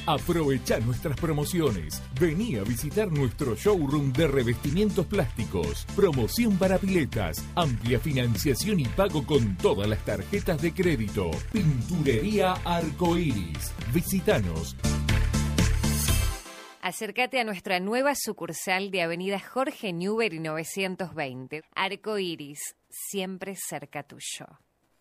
Aprovecha nuestras promociones. Vení a visitar nuestro showroom de revestimientos plásticos. Promoción para piletas. Amplia financiación y pago con todas las tarjetas de crédito. Pinturería Arcoiris. Visítanos. Acércate a nuestra nueva sucursal de Avenida Jorge Newbery 920. Arcoiris, siempre cerca tuyo.